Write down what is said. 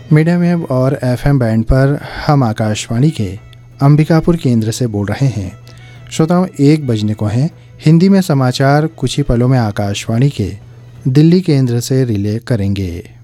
Medium wave और FM band पर हम आकाशवाणी के अंबिकापुर केंद्र से बोल रहे हैं। श्रोताओं, 1 बजने को हैं। हिंदी में समाचार कुछ ही पलों में आकाशवाणी के दिल्ली केंद्र से रिले करेंगे।